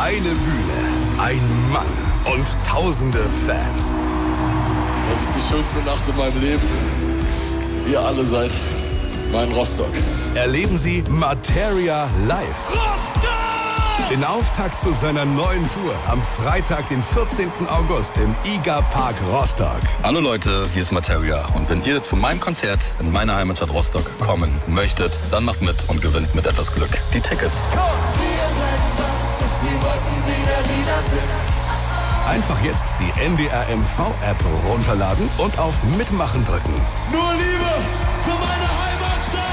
Eine Bühne, ein Mann und tausende Fans. Das ist die schönste Nacht in meinem Leben. Ihr alle seid mein Rostock. Erleben Sie Materia live. Rostock! Den Auftakt zu seiner neuen Tour am Freitag, den 14. August im IGA Park Rostock. Hallo Leute, hier ist Materia. Und wenn ihr zu meinem Konzert in meiner Heimatstadt Rostock kommen möchtet, dann macht mit und gewinnt mit etwas Glück die Tickets. Einfach jetzt die NDR MV-App runterladen und auf Mitmachen drücken. Nur Liebe für meine Heimatstadt!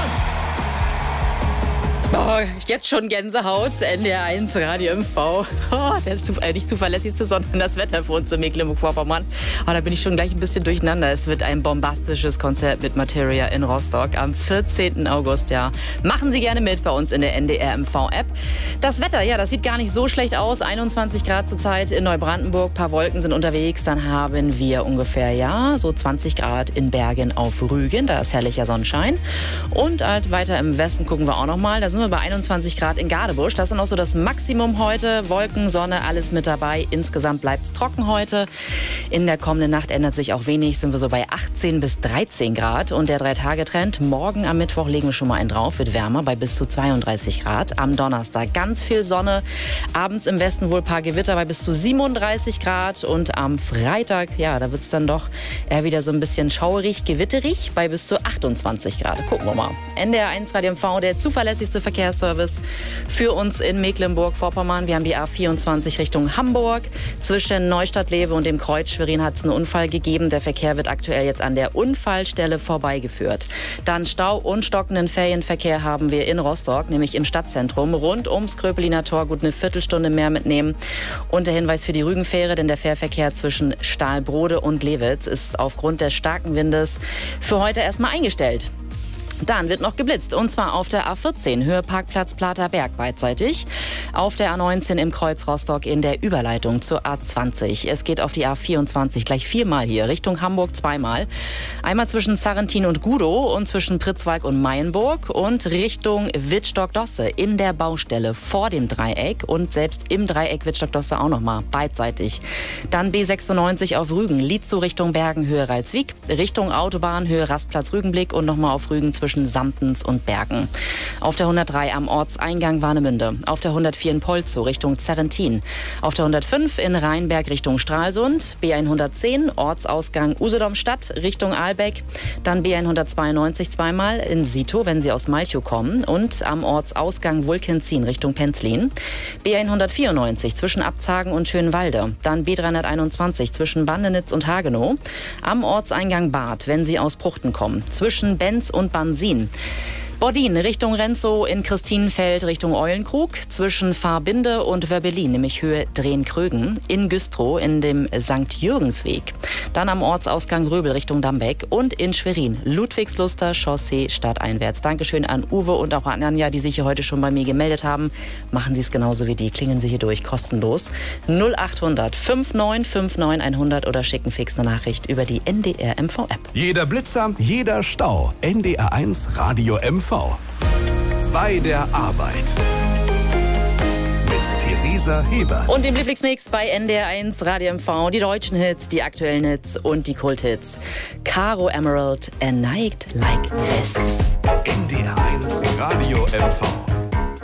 Oh, jetzt schon Gänsehaut, NDR1 Radio MV. Oh, der nicht zuverlässigste, sondern das Wetter für uns in Mecklenburg-Vorpommern. Oh, da bin ich schon gleich ein bisschen durcheinander. Es wird ein bombastisches Konzert mit Materia in Rostock am 14. August. Ja. Machen Sie gerne mit bei uns in der NDR MV-App. Das Wetter, ja, das sieht gar nicht so schlecht aus. 21 Grad zurzeit in Neubrandenburg, ein paar Wolken sind unterwegs. Dann haben wir ungefähr, ja, so 20 Grad in Bergen auf Rügen. Da ist herrlicher Sonnenschein. Und halt weiter im Westen gucken wir auch noch mal. Da sind wir bei 21 Grad in Gadebusch. Das ist dann auch so das Maximum heute. Wolken, Sonne, alles mit dabei. Insgesamt bleibt es trocken heute. In der kommenden Nacht ändert sich auch wenig. Sind wir so bei 18 bis 13 Grad. Und der 3-Tage-Trend, morgen am Mittwoch legen wir schon mal einen drauf, wird wärmer bei bis zu 32 Grad. Am Donnerstag ganz viel Sonne. Abends im Westen wohl ein paar Gewitter bei bis zu 37 Grad. Und am Freitag, ja, da wird es dann doch eher wieder so ein bisschen schauerig, gewitterig bei bis zu 28 Grad. Gucken wir mal. NDR1 Radio MV, der zuverlässigste Verkehrsservice für uns in Mecklenburg-Vorpommern. Wir haben die A24 Richtung Hamburg. Zwischen Neustadt-Lewe und dem Kreuz Schwerin hat es einen Unfall gegeben. Der Verkehr wird aktuell jetzt an der Unfallstelle vorbeigeführt. Dann Stau und stockenden Ferienverkehr haben wir in Rostock, nämlich im Stadtzentrum. Rund ums Kröpeliner Tor gut eine Viertelstunde mehr mitnehmen. Und der Hinweis für die Rügenfähre, denn der Fährverkehr zwischen Stahlbrode und Lewitz ist aufgrund des starken Windes für heute erstmal eingestellt. Dann wird noch geblitzt, und zwar auf der A14, Höhe Parkplatz Platerberg beidseitig, auf der A19 im Kreuz Rostock in der Überleitung zur A20. Es geht auf die A24 gleich 4-mal hier, Richtung Hamburg 2-mal. Einmal zwischen Sarrentin und Gudow und zwischen Pritzwalk und Mayenburg und Richtung Wittstock-Dosse in der Baustelle vor dem Dreieck und selbst im Dreieck Wittstock-Dosse auch nochmal beidseitig. Dann B96 auf Rügen, Lietzow Richtung Bergen, Höhe Ralswiek, Richtung Autobahn, Höhe Rastplatz Rügenblick und nochmal auf Rügen zwischen Samtens und Bergen. Auf der 103 am Ortseingang Warnemünde. Auf der 104 in Polzow Richtung Zerrentin. Auf der 105 in Rheinberg Richtung Stralsund. B110 Ortsausgang Usedom-Stadt Richtung Ahlbeck. Dann B192 zweimal in Sito, wenn Sie aus Malchow kommen. Und am Ortsausgang Wulkenzin Richtung Penzlin. B194 zwischen Abzagen und Schönwalde. Dann B321 zwischen Bandenitz und Hagenow. Am Ortseingang Bad, wenn Sie aus Pruchten kommen. Zwischen Benz und Bansin. Bordin Richtung Renzow, in Christinenfeld Richtung Eulenkrug, zwischen Fahrbinde und Wörbelin, nämlich Höhe Drehen-Krögen, in Güstrow in dem St. Jürgensweg. Dann am Ortsausgang Röbel Richtung Dambeck und in Schwerin, Ludwigsluster Chaussee stadteinwärts. Dankeschön an Uwe und auch an Anja, die sich hier heute schon bei mir gemeldet haben. Machen Sie es genauso wie die, klingeln Sie hier durch, kostenlos. 0800 5959 100 oder schicken fix eine Nachricht über die NDR MV-App. Jeder Blitzer, jeder Stau. NDR1 Radio MV. Bei der Arbeit. Mit Theresa Hebert. Und dem Lieblingsmix bei NDR1 Radio MV. Die deutschen Hits, die aktuellen Hits und die Kulthits. Caro Emerald, A Night Like This. NDR1 Radio MV.